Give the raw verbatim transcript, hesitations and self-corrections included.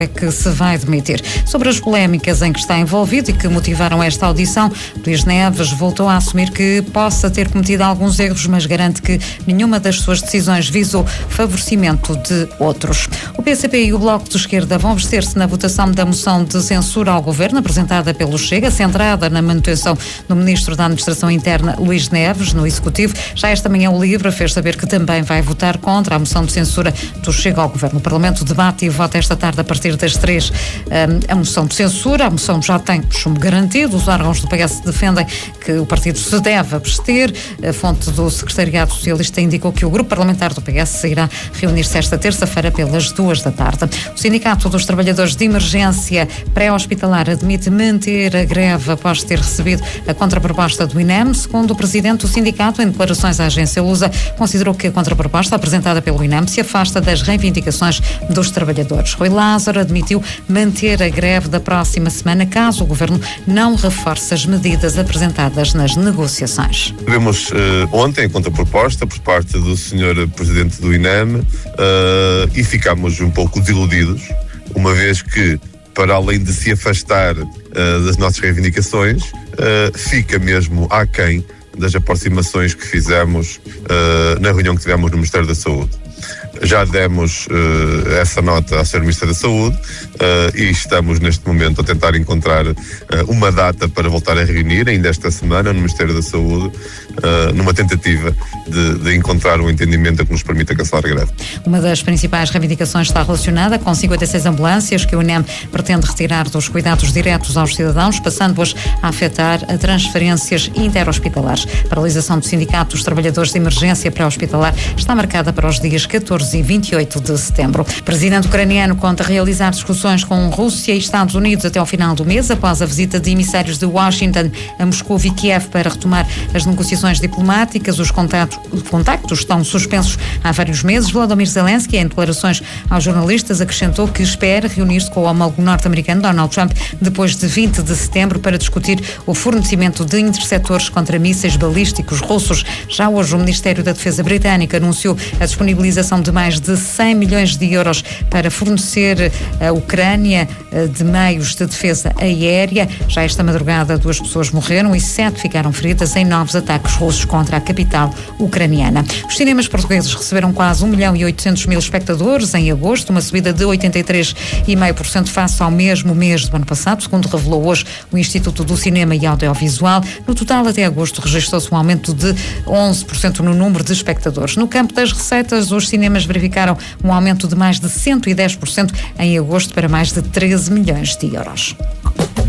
é que se vai demitir. Sobre as polémicas em que está envolvido e que motivaram esta audição, Luís Neves voltou a assumir que possa ter cometido alguns erros, mas garante que nenhuma das suas decisões visou favorecimento de outros. O P C P e o Bloco de Esquerda vão vestir-se na votação da moção de censura ao Governo, apresentada pelo Chega, centrada na manutenção do Ministro da Administração Interna, Luís Neves, no Executivo. Já esta manhã o LIVRE fez saber que também vai votar contra a moção de censura do Chega ao Governo. O Parlamento debate e vota esta tarde a partir das três a moção de censura. A moção já tem chumbo garantido. Os órgãos do P S defendem que o partido se deve abster. A fonte do Secretariado Socialista indicou que o grupo parlamentar do P S irá reunir-se esta terça-feira pelas duas da tarde. O Sindicato dos Trabalhadores de Emergência Pré-Hospitalar admite manter a greve após ter recebido a contraproposta do INEM. Segundo o presidente do sindicato, em declarações à agência Lusa, considerou que a contraproposta apresentada pelo INEM se afasta das reivindicações dos trabalhadores. Rui Lázaro admitiu manter a greve da próxima semana caso o Governo não reforce as medidas apresentadas nas negociações. Vemos uh, ontem a contraproposta por parte do senhor Presidente do INEM uh, e ficámos um pouco desiludidos, uma vez que, para além de se afastar uh, das nossas reivindicações, uh, fica mesmo aquém das aproximações que fizemos uh, na reunião que tivemos no Ministério da Saúde. Já demos uh, essa nota ao senhor Ministro da Saúde uh, e estamos neste momento a tentar encontrar uh, uma data para voltar a reunir, ainda esta semana, no Ministério da Saúde, uh, numa tentativa de, de encontrar um entendimento que nos permita cancelar a greve. Uma das principais reivindicações está relacionada com cinquenta e seis ambulâncias que o INEM pretende retirar dos cuidados diretos aos cidadãos, passando-as a afetar a transferências interhospitalares. A paralisação do Sindicato dos Trabalhadores de Emergência Pré-Hospitalar está marcada para os dias catorze e vinte e oito de setembro. O presidente ucraniano conta realizar discussões com Rússia e Estados Unidos até ao final do mês, após a visita de emissários de Washington a Moscou e Kiev para retomar as negociações diplomáticas. Os contactos, os contactos estão suspensos há vários meses. Volodymyr Zelensky, em declarações aos jornalistas, acrescentou que espera reunir-se com o homólogo norte-americano Donald Trump depois de vinte de setembro para discutir o fornecimento de interceptores contra mísseis balísticos russos. Já hoje o Ministério da Defesa britânico anunciou a disponibilização de mais de cem milhões de euros para fornecer à Ucrânia de meios de defesa aérea. Já esta madrugada duas pessoas morreram e sete ficaram feridas em novos ataques russos contra a capital ucraniana. Os cinemas portugueses receberam quase um milhão e oitocentos mil espectadores em agosto, uma subida de oitenta e três vírgula cinco por cento face ao mesmo mês do ano passado, segundo revelou hoje o Instituto do Cinema e Audiovisual. No total, até agosto, registrou-se um aumento de onze por cento no número de espectadores. No campo das receitas, os cinemas verificaram um aumento de mais de cento e dez por cento em agosto para mais de treze milhões de euros.